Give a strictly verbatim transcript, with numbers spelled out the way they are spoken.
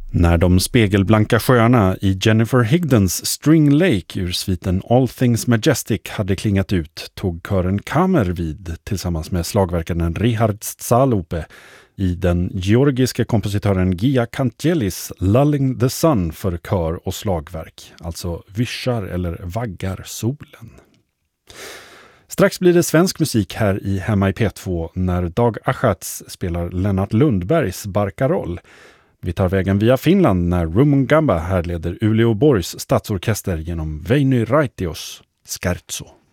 När de spegelblanka sjöarna i Jennifer Higdens String Lake ur sviten All Things Majestic hade klingat ut tog kören Kamer vid tillsammans med slagverkaren Richard Stsalope i den georgiske kompositören Gia Kantjelis Lulling the Sun för kör och slagverk, alltså Vyschar eller Vaggar solen. Strax blir det svensk musik här i Hemma i P två när Dag Achatz spelar Lennart Lundbergs Barcaroll. Vi tar vägen via Finland när Rumungamba härleder Uleåborgs stadsorkester genom Väinö Raitios Scherzo.